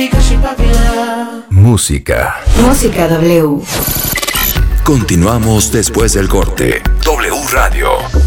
Música. Música W. Continuamos después del corte. W Radio.